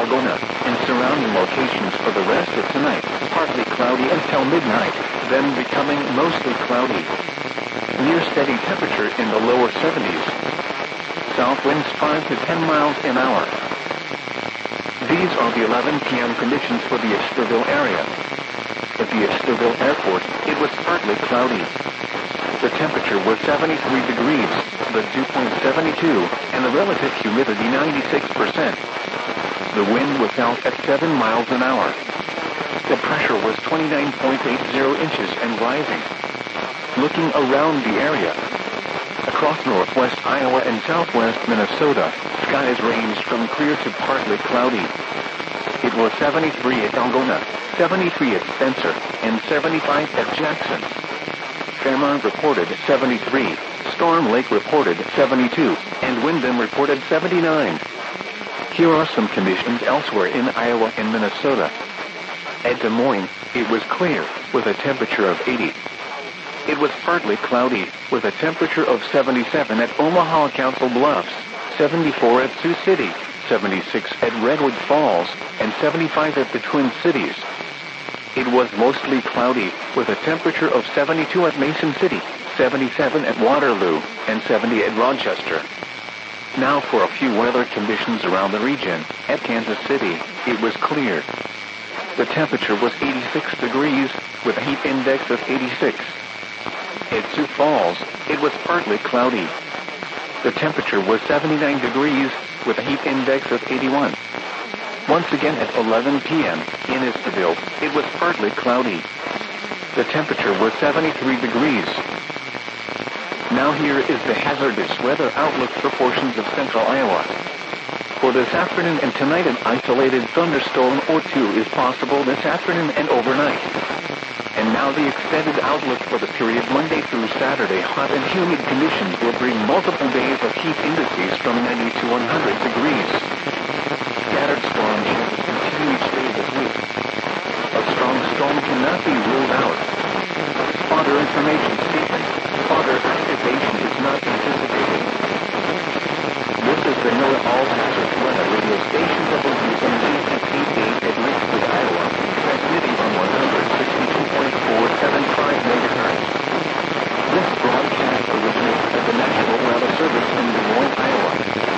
Algona and surrounding locations for the rest of tonight. Partly cloudy until midnight, then becoming mostly cloudy. Near steady temperature in the lower 70s. South winds 5 to 10 miles an hour. These are the 11 p.m. conditions for the Esterville area. At the Esterville airport, it was partly cloudy. The temperature was 73 degrees, the dew point 72, and the relative humidity 96%. The wind was out at 7 miles an hour. The pressure was 29.80 inches and rising. Looking around the area, across northwest Iowa and southwest Minnesota, skies ranged from clear to partly cloudy. It was 73 at Algona, 73 at Spencer, and 75 at Jackson. Fairmont reported 73, Storm Lake reported 72, and Windham reported 79. Here are some conditions elsewhere in Iowa and Minnesota. At Des Moines, it was clear, with a temperature of 80. It was partly cloudy, with a temperature of 77 at Omaha Council Bluffs, 74 at Sioux City, 76 at Redwood Falls, and 75 at the Twin Cities. It was mostly cloudy, with a temperature of 72 at Mason City, 77 at Waterloo, and 70 at Rochester. Now for a few weather conditions around the region. At Kansas City, it was clear. The temperature was 86 degrees, with a heat index of 86. At Sioux Falls, it was partly cloudy. The temperature was 79 degrees, with a heat index of 81. Once again at 11 p.m. in Esterville, it was partly cloudy. The temperature was 73 degrees. Now here is the hazardous weather outlook for portions of central Iowa. For this afternoon and tonight, an isolated thunderstorm or two is possible this afternoon and overnight. And now the extended outlook for the period Monday through Saturday. Hot and humid conditions will bring multiple days of heat indices from 90 to 100 degrees. Scattered storm chances continue each day this week. A strong storm cannot be ruled out. Spotter information statement. Spotter activation is not anticipated. This is the NOAA All